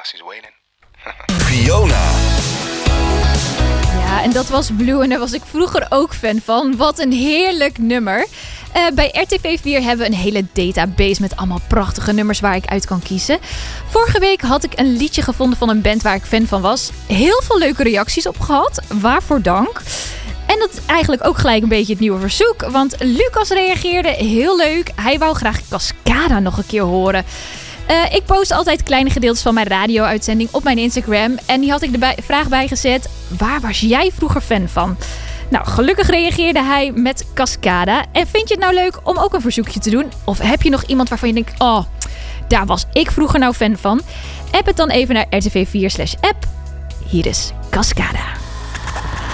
She's waiting. Fiona. Ja, en dat was Blue en daar was ik vroeger ook fan van. Wat een heerlijk nummer. Bij RTV 4 hebben we een hele database met allemaal prachtige nummers waar ik uit kan kiezen. Vorige week had ik een liedje gevonden van een band waar ik fan van was. Heel veel leuke reacties op gehad. Waarvoor dank. En dat is eigenlijk ook gelijk een beetje het nieuwe verzoek. Want Lucas reageerde heel leuk. Hij wou graag Cascada nog een keer horen. Ik post altijd kleine gedeeltes van mijn radio-uitzending op mijn Instagram. En die had ik de vraag bijgezet. Waar was jij vroeger fan van? Nou, gelukkig reageerde hij met Cascada. En vind je het nou leuk om ook een verzoekje te doen? Of heb je nog iemand waarvan je denkt... Oh, daar was ik vroeger nou fan van? App het dan even naar RTV4/app. Hier is Cascada.